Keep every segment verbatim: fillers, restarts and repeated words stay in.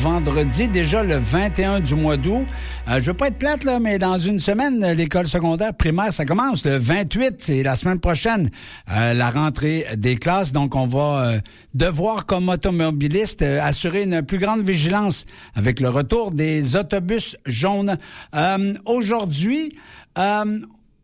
vendredi, déjà le vingt et un du mois d'août. Euh, je veux pas être plate, là, mais dans une semaine, l'école secondaire primaire, ça commence le vingt-huit, c'est la semaine prochaine, euh, la rentrée des classes. Donc, on va euh, devoir, comme automobiliste, euh, assurer une plus grande vigilance avec le retour des autobus jaunes. Euh, aujourd'hui, euh,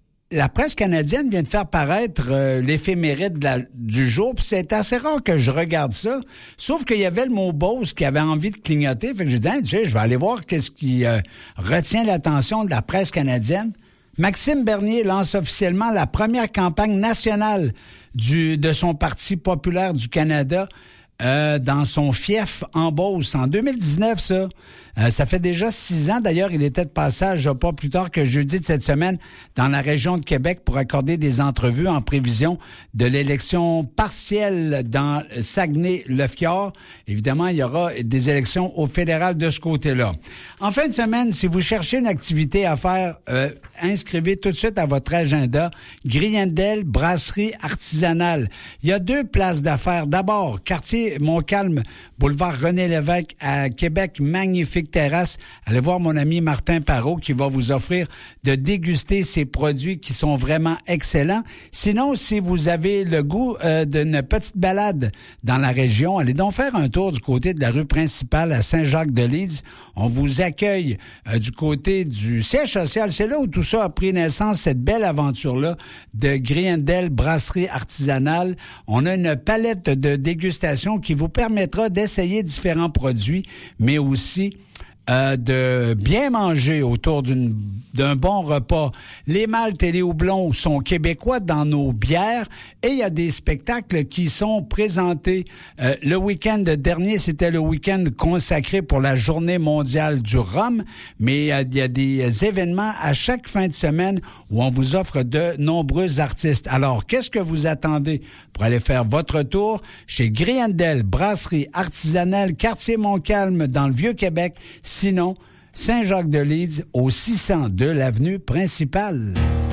la presse canadienne vient de faire paraître euh, l'éphéméride de la, du jour, puis c'est assez rare que je regarde ça, sauf qu'il y avait le mot Beauce qui avait envie de clignoter, fait que j'ai dit, hein, tu sais, je vais aller voir qu'est-ce qui euh, retient l'attention de la presse canadienne. Maxime Bernier lance officiellement la première campagne nationale du de son Parti populaire du Canada euh, dans son fief en Beauce. En deux mille dix-neuf, ça. Euh, ça fait déjà six ans. D'ailleurs, il était de passage pas plus tard que jeudi de cette semaine dans la région de Québec pour accorder des entrevues en prévision de l'élection partielle dans Saguenay-le-Fjord. Évidemment, il y aura des élections au fédéral de ce côté-là. En fin de semaine, si vous cherchez une activité à faire, euh, inscrivez tout de suite à votre agenda Griendel Brasserie Artisanale. Il y a deux places d'affaires. D'abord, quartier Montcalm, boulevard René-Lévesque à Québec, magnifique terrasse. Allez voir mon ami Martin Parot qui va vous offrir de déguster ses produits qui sont vraiment excellents. Sinon, si vous avez le goût euh, d'une petite balade dans la région, allez donc faire un tour du côté de la rue principale à Saint-Jacques-de-Lydie. On vous accueille euh, du côté du siège social. C'est là où tout ça a pris naissance, cette belle aventure-là de Griendel Brasserie Artisanale. On a une palette de dégustation qui vous permettra d'essayer différents produits, mais aussi Euh, de bien manger autour d'une, d'un bon repas. Les maltes et les houblons sont québécois dans nos bières et il y a des spectacles qui sont présentés. Euh, le week-end dernier, c'était le week-end consacré pour la Journée mondiale du rhum, mais euh, il y a des événements à chaque fin de semaine où on vous offre de nombreux artistes. Alors, qu'est-ce que vous attendez pour aller faire votre tour chez Griendel Brasserie Artisanale, quartier Montcalm, dans le Vieux-Québec? Sinon, Saint-Jacques-de-Lydie, au six cent deux l'avenue principale.